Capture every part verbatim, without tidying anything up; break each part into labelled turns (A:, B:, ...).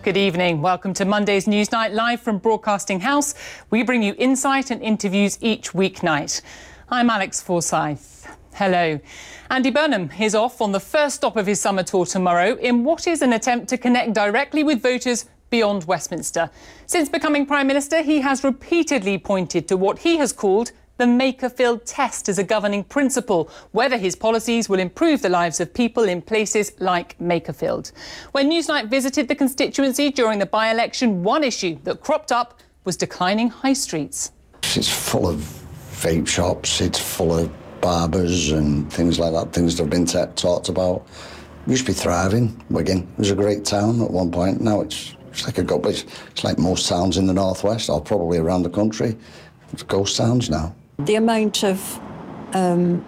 A: Good evening. Welcome to Monday's Newsnight, live from Broadcasting House. We bring you insight and interviews each weeknight. I'm Alex Forsyth. Hello. Andy Burnham is off on the first stop of his summer tour tomorrow in what is an attempt to connect directly with voters beyond Westminster. Since becoming Prime Minister, he has repeatedly pointed to what he has called the Makerfield test as a governing principle, whether his policies will improve the lives of people in places like Makerfield. When Newsnight visited the constituency during the by-election, one issue that cropped up was declining high streets.
B: It's full of vape shops, it's full of barbers and things like that, things that have been t- talked about. It used to be thriving, Wigan. It was a great town at one point. Now it's, it's like a go- it's, it's like most towns in the northwest or probably around the country. It's ghost towns now.
C: The amount of um,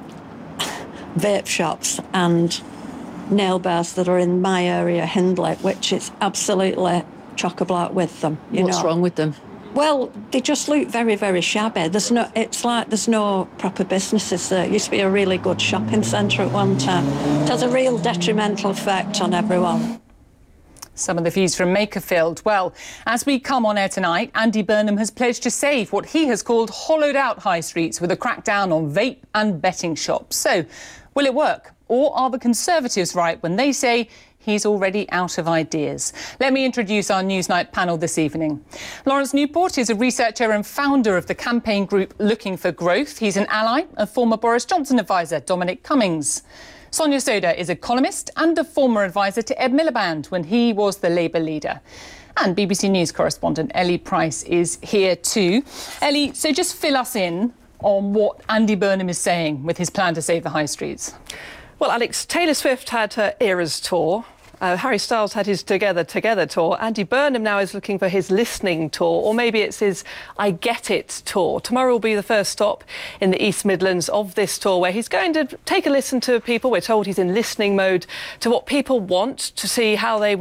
C: vape shops and nail bars that are in my area, Hindley, which is absolutely chock-a-block with them. You
D: What's
C: know? wrong
D: with them?
C: Well, they just look very, very shabby. There's no, it's like there's no proper businesses there. It used to be a really good shopping centre at one time. It has a real detrimental effect on everyone.
A: Some of the views from Makerfield. Well, as we come on air tonight, Andy Burnham has pledged to save what he has called hollowed-out high streets with a crackdown on vape and betting shops. So, will it work? Or are the Conservatives right when they say he's already out of ideas? Let me introduce our Newsnight panel this evening. Lawrence Newport is a researcher and founder of the campaign group Looking for Growth. He's an ally of former Boris Johnson advisor Dominic Cummings. Sonia Soda is a columnist and a former advisor to Ed Miliband when he was the Labour leader. And B B C News correspondent Ellie Price is here too. Ellie, so just fill us in on what Andy Burnham is saying with his plan to save the high streets.
D: Well, Alex, Taylor Swift had her Eras tour. Uh, Harry Styles had his Together Together tour. Andy Burnham now is looking for his Listening tour, or maybe it's his I Get It tour. Tomorrow will be the first stop in the East Midlands of this tour, where he's going to take a listen to people. We're told he's in listening mode to what people want, to see how they